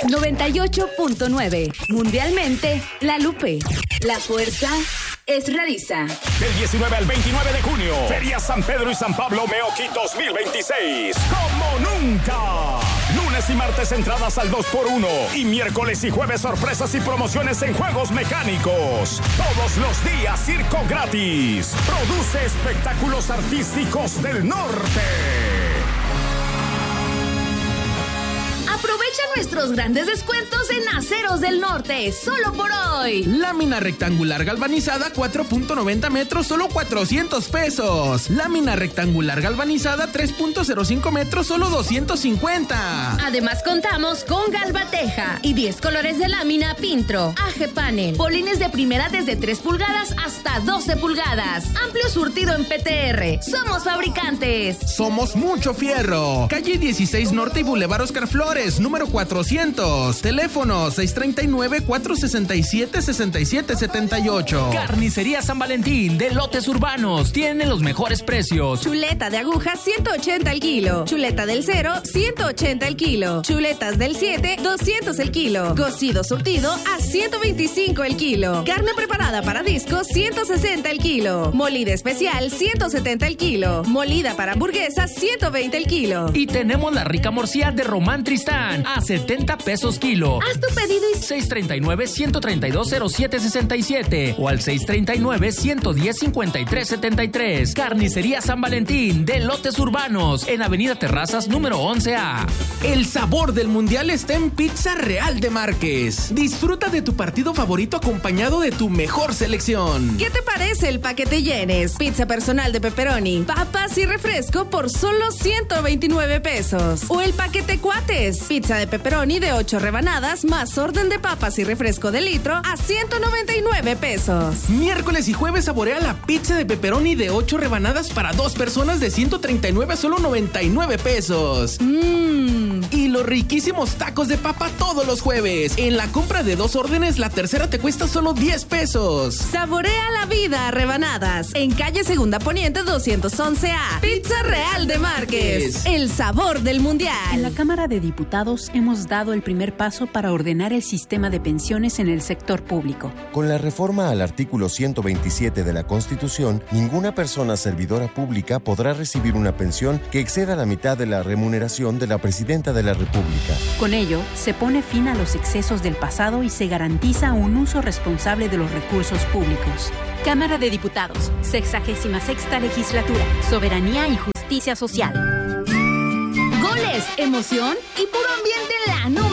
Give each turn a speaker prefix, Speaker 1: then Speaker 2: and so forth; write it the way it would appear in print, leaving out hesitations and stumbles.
Speaker 1: 98.9. Mundialmente, La Lupe. La fuerza es Rariza.
Speaker 2: Del 19 al 29 de junio, Feria San Pedro y San Pablo Meoqui 2026. ¡Como nunca! Lunes y martes entradas al 2x1. Y miércoles y jueves sorpresas y promociones en juegos mecánicos. Todos los días circo gratis. Produce Espectáculos Artísticos del Norte.
Speaker 1: Aprovecha nuestros grandes descuentos en Aceros del Norte, solo por hoy.
Speaker 3: Lámina rectangular galvanizada 4.90 metros, solo 400 pesos. Lámina rectangular galvanizada 3.05 metros, solo 250.
Speaker 1: Además contamos con Galvateja y 10 colores de lámina Pintro, AG Panel, polines de primera desde 3 pulgadas hasta 12 pulgadas. Amplio surtido en PTR. Somos fabricantes.
Speaker 3: Somos Mucho Fierro. Calle 16 Norte y Boulevard Oscar Flores, número 400. Teléfono 639-467-6778.
Speaker 4: Carnicería San Valentín de Lotes Urbanos. Tiene los mejores precios.
Speaker 5: Chuleta de aguja 180 el kilo. Chuleta del 0 180 el kilo. Chuletas del 7 200 el kilo. Cocido surtido a 125 el kilo. Carne preparada para discos 160 el kilo. Molida especial 170 el kilo. Molida para hamburguesas 120 el kilo.
Speaker 4: Y tenemos la rica morcilla de Román Tristán a 70 pesos kilo.
Speaker 1: Haz tu pedido y
Speaker 4: 639-132-0767 o al 639-110-5373. Carnicería San Valentín de Lotes Urbanos en Avenida Terrazas número 11A.
Speaker 3: El sabor del mundial está en Pizza Real de Márquez. Disfruta de tu partido favorito acompañado de tu mejor selección.
Speaker 5: ¿Qué te parece el paquete Llenes? Pizza personal de pepperoni, papas y refresco por solo 129 pesos. O el paquete Cuates. Pizza de pepperoni de 8 rebanadas más orden de papas y refresco de litro a 199 pesos.
Speaker 3: Miércoles y jueves saborea la pizza de pepperoni de 8 rebanadas para 2 personas de 139 a solo 99 pesos. Y los riquísimos tacos de papa todos los jueves. En la compra de 2 órdenes, la tercera te cuesta solo 10 pesos.
Speaker 5: Saborea la vida a rebanadas. En calle Segunda Poniente 211A. Pizza Real de Márquez. El sabor del mundial.
Speaker 6: En la Cámara de Diputados hemos dado el primer paso para ordenar el sistema de pensiones en el sector público.
Speaker 7: Con la reforma al artículo 127 de la Constitución, ninguna persona servidora pública podrá recibir una pensión que exceda la mitad de la remuneración de la Presidenta de la República.
Speaker 6: Con ello, se pone fin a los excesos del pasado y se garantiza un uso responsable de los recursos públicos. Cámara de Diputados, 66ª Legislatura, Soberanía y Justicia Social.
Speaker 1: goles, emoción y puro ambiente en la nube.